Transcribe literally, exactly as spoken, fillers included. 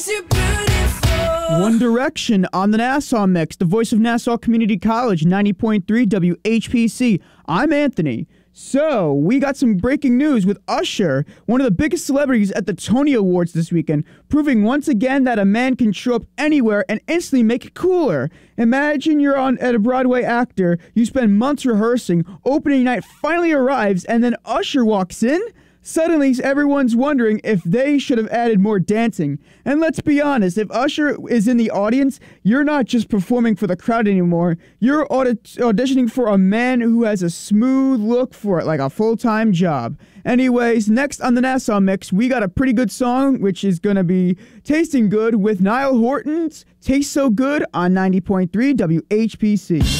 You're beautiful. One Direction on the Nassau Mix, the voice of Nassau Community College, ninety point three W H P C. I'm Anthony. So, we got some breaking news with Usher, one of the biggest celebrities at the Tony Awards this weekend, proving once again that a man can show up anywhere and instantly make it cooler. Imagine you're on at a Broadway actor, you spend months rehearsing, opening night finally arrives, and then Usher walks in? Suddenly, everyone's wondering if they should have added more dancing. And let's be honest, if Usher is in the audience, you're not just performing for the crowd anymore. You're audi- auditioning for a man who has a smooth look for it, like a full-time job. Anyways, next on the Nassau Mix, we got a pretty good song, which is going to be Tasting Good with Niall Horton's Taste So Good on ninety point three W H P C.